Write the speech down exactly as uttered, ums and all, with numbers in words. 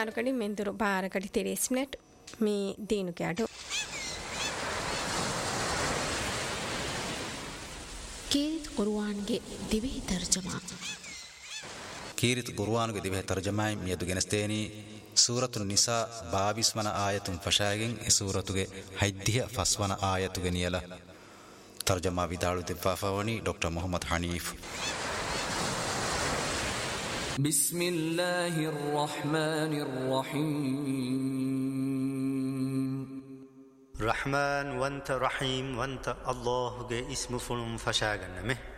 ಮಾರುಕಡಿ ಮೆಂದುರು ಬಾರಕಡಿ ತೆರೇಸ್ನೆಟ್ ಮೀ ದೀನು ಕ್ಯಾಡು ಕೀರಿತ್ ಕುರ್ಆನ್ಗೆ ದಿವೆ ತರ್ಜಮಾ ಕೀರಿತ್ ಕುರ್ಆನ್ಗೆ ದಿವೆ ತರ್ಜಮಾಯಿ ಮಿಯದು ಗೆನಸ್ತೇನಿ ಸೂರತು ನಿಸಾ ಬಾವಿಸ್ವನ ಆಯತುಂ ಫಶಾಗೆನ್ ಎ ಸೂರತುಗೆ ಹೈದ್ದಿಯ ಫಸ್ವನ ಆಯತುಗೆ ನಿಯಲ ತರ್ಜಮಾ ವಿದಾಳು ದಿಫಾಫವನಿ ಡಾಕ್ಟರ್ ಮೊಹಮ್ಮದ್ ಹನೀಫ್ بسم الله الرحمن الرحيم رحمن وانت رحيم وانت الله جي اسم فلم فشاغن مه